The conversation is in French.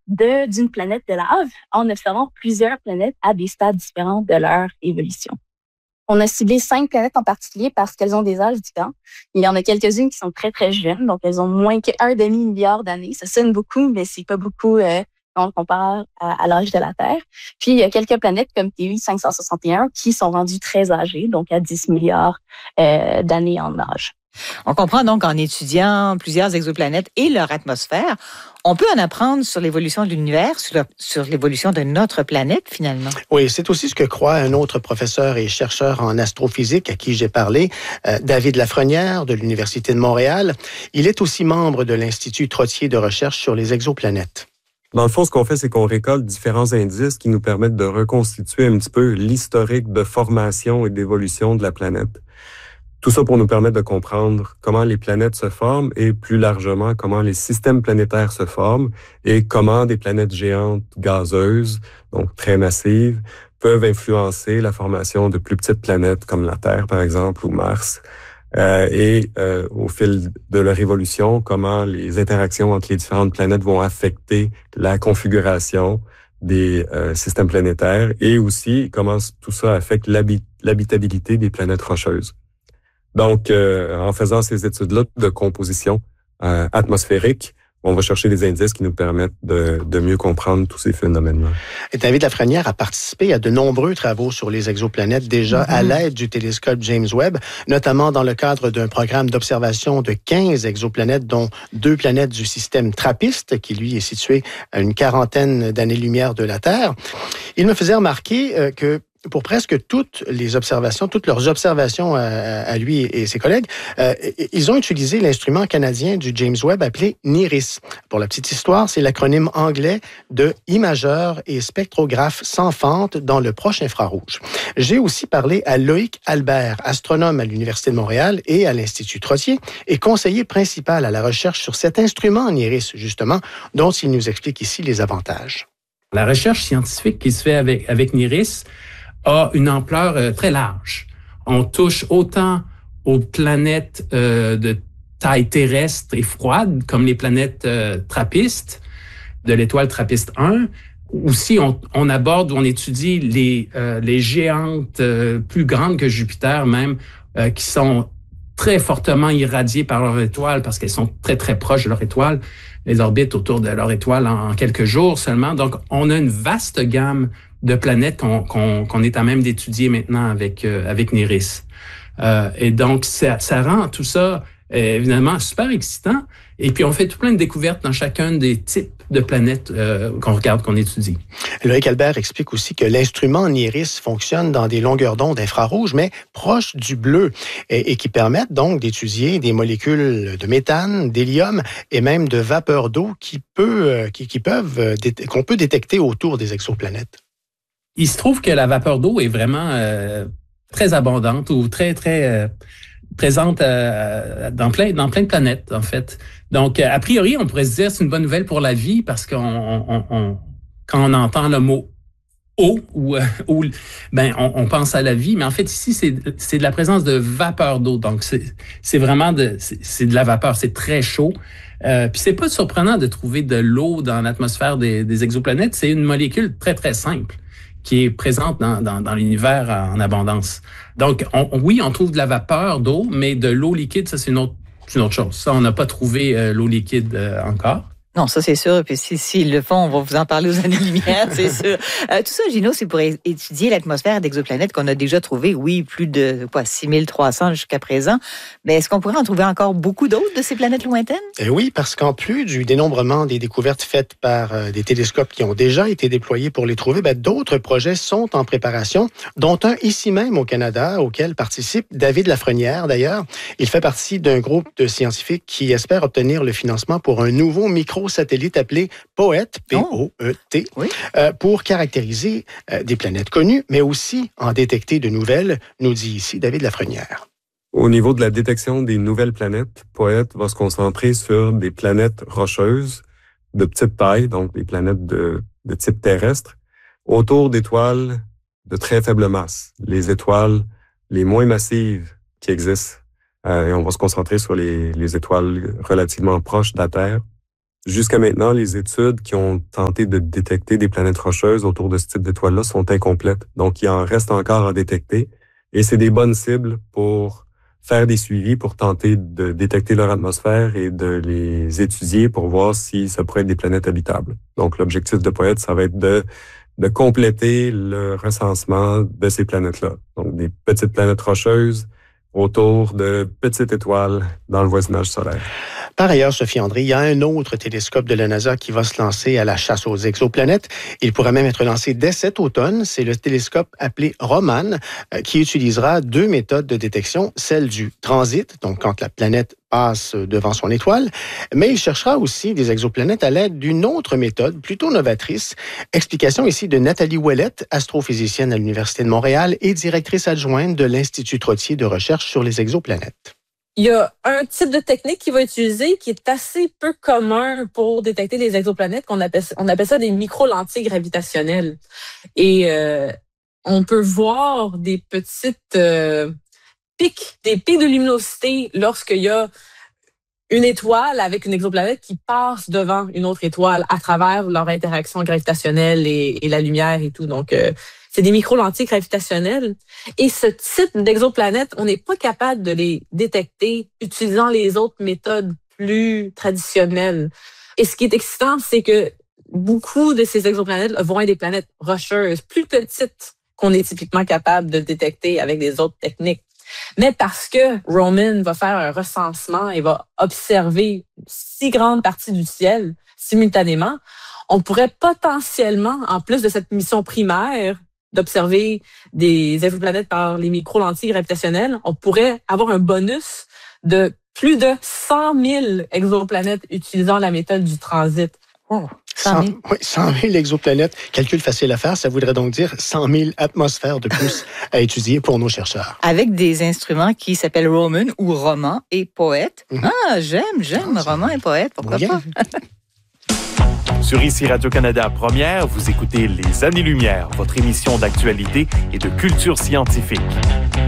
d'une planète de lave en observant plusieurs planètes à des stades différents de leur évolution. On a ciblé 5 planètes en particulier parce qu'elles ont des âges différents. Il y en a quelques-unes qui sont très, très jeunes, donc elles ont moins qu'1 demi-milliard d'années. Ça sonne beaucoup, mais c'est pas beaucoup quand on compare à l'âge de la Terre. Puis, il y a quelques planètes comme TI 561 qui sont rendues très âgées, donc à 10 milliards d'années en âge. On comprend donc qu'en étudiant plusieurs exoplanètes et leur atmosphère, on peut en apprendre sur l'évolution de l'univers, sur l'évolution de notre planète, finalement. Oui, c'est aussi ce que croit un autre professeur et chercheur en astrophysique à qui j'ai parlé, David Lafrenière de l'Université de Montréal. Il est aussi membre de l'Institut Trottier de recherche sur les exoplanètes. Dans le fond, ce qu'on fait, c'est qu'on récolte différents indices qui nous permettent de reconstituer un petit peu l'historique de formation et d'évolution de la planète. Tout ça pour nous permettre de comprendre comment les planètes se forment et plus largement comment les systèmes planétaires se forment et comment des planètes géantes gazeuses, donc très massives, peuvent influencer la formation de plus petites planètes comme la Terre, par exemple, ou Mars. Au fil de leur évolution, comment les interactions entre les différentes planètes vont affecter la configuration des systèmes planétaires et aussi comment tout ça affecte l'habitabilité des planètes rocheuses. Donc, en faisant ces études-là de composition atmosphérique, on va chercher des indices qui nous permettent de mieux comprendre tous ces phénomènes-là. Et David Lafrenière a participé à de nombreux travaux sur les exoplanètes déjà à l'aide du télescope James Webb, notamment dans le cadre d'un programme d'observation de 15 exoplanètes, dont 2 planètes du système TRAPPIST, qui lui est situé à une quarantaine d'années-lumière de la Terre. Il me faisait remarquer que pour presque toutes leurs observations à lui et ses collègues, ils ont utilisé l'instrument canadien du James Webb appelé NIRISS. Pour la petite histoire, c'est l'acronyme anglais de Imageur et spectrographe sans fente dans le proche infrarouge. J'ai aussi parlé à Loïc Albert, astronome à l'Université de Montréal et à l'Institut Trottier, et conseiller principal à la recherche sur cet instrument NIRISS, justement, dont il nous explique ici les avantages. La recherche scientifique qui se fait avec NIRISS a une ampleur très large. On touche autant aux planètes de taille terrestre et froide, comme les planètes TRAPPIST, de l'étoile TRAPPIST-1. Aussi, on aborde, on étudie les géantes plus grandes que Jupiter même, qui sont très fortement irradiées par leur étoile parce qu'elles sont très, très proches de leur étoile. Les orbites autour de leur étoile en quelques jours seulement. Donc, on a une vaste gamme de planètes qu'on est à même d'étudier maintenant avec NIRISS. Et donc, ça rend tout ça, évidemment, super excitant. Et puis, on fait tout plein de découvertes dans chacun des types de planètes qu'on regarde, qu'on étudie. Loïc Albert explique aussi que l'instrument NIRISS fonctionne dans des longueurs d'onde infrarouges, mais proches du bleu, et qui permettent donc d'étudier des molécules de méthane, d'hélium et même de vapeur d'eau qu'on peut détecter autour des exoplanètes. Il se trouve que la vapeur d'eau est vraiment très abondante ou très, très présente dans plein de planètes, en fait. Donc, a priori, on pourrait se dire que c'est une bonne nouvelle pour la vie parce quand on entend le mot eau, on pense à la vie. Mais en fait, ici, c'est de la présence de vapeur d'eau. Donc, c'est vraiment c'est de la vapeur. C'est très chaud. Puis c'est pas surprenant de trouver de l'eau dans l'atmosphère des exoplanètes. C'est une molécule très, très simple qui est présente dans l'univers en abondance. Donc, on trouve de la vapeur d'eau, mais de l'eau liquide, ça, c'est une autre chose. Ça, on n'a pas trouvé l'eau liquide encore. Non, ça, c'est sûr. Puis s'ils le font, on va vous en parler aux années-lumière, c'est sûr. Tout ça, Gino, c'est pour étudier l'atmosphère d'exoplanètes qu'on a déjà trouvé, oui, plus de 6300 jusqu'à présent. Mais est-ce qu'on pourrait en trouver encore beaucoup d'autres de ces planètes lointaines? Oui, parce qu'en plus du dénombrement des découvertes faites par des télescopes qui ont déjà été déployés pour les trouver, d'autres projets sont en préparation, dont un ici même au Canada, auquel participe David Lafrenière, d'ailleurs. Il fait partie d'un groupe de scientifiques qui espère obtenir le financement pour un nouveau microsatellite appelé POET, P-O-E-T, pour caractériser des planètes connues, mais aussi en détecter de nouvelles, nous dit ici David Lafrenière. Au niveau de la détection des nouvelles planètes, POET va se concentrer sur des planètes rocheuses de petite taille, donc des planètes de type terrestre, autour d'étoiles de très faible masse, les étoiles les moins massives qui existent. Et on va se concentrer sur les étoiles relativement proches de la Terre, Jusqu'à maintenant, les études qui ont tenté de détecter des planètes rocheuses autour de ce type d'étoiles-là sont incomplètes. Donc, il en reste encore à détecter. Et c'est des bonnes cibles pour faire des suivis, pour tenter de détecter leur atmosphère et de les étudier pour voir si ça pourrait être des planètes habitables. Donc, l'objectif de POET, ça va être de compléter le recensement de ces planètes-là. Donc, des petites planètes rocheuses autour de petites étoiles dans le voisinage solaire. Par ailleurs, Sophie André, il y a un autre télescope de la NASA qui va se lancer à la chasse aux exoplanètes. Il pourrait même être lancé dès cet automne. C'est le télescope appelé Roman, qui utilisera 2 méthodes de détection, celle du transit, donc quand la planète passe devant son étoile, mais il cherchera aussi des exoplanètes à l'aide d'une autre méthode, plutôt novatrice. Explication ici de Nathalie Ouellette, astrophysicienne à l'Université de Montréal et directrice adjointe de l'Institut Trottier de recherche sur les exoplanètes. Il y a un type de technique qu'il va utiliser qui est assez peu commun pour détecter des exoplanètes, on appelle ça des micro-lentilles gravitationnelles. Et on peut voir des petites pics de luminosité lorsqu'il y a une étoile avec une exoplanète qui passe devant une autre étoile à travers leur interaction gravitationnelle et la lumière et tout. Donc, c'est des micro-lentilles gravitationnelles. Et ce type d'exoplanètes, on n'est pas capable de les détecter utilisant les autres méthodes plus traditionnelles. Et ce qui est excitant, c'est que beaucoup de ces exoplanètes vont être des planètes rocheuses, plus petites qu'on est typiquement capable de détecter avec des autres techniques. Mais parce que Roman va faire un recensement et va observer une si grande partie du ciel simultanément, on pourrait potentiellement, en plus de cette mission primaire d'observer des exoplanètes par les micro-lentilles gravitationnelles, on pourrait avoir un bonus de plus de 100 000 exoplanètes utilisant la méthode du transit. Oh, 100 000. Oui, 100 000 exoplanètes. Calcul facile à faire, ça voudrait donc dire 100 000 atmosphères de plus à étudier pour nos chercheurs. Avec des instruments qui s'appellent Roman ou Roman et POET. Ah, j'aime Roman et POET, pourquoi pas? Sur ICI Radio-Canada Première, vous écoutez Les Années-Lumière, votre émission d'actualité et de culture scientifique.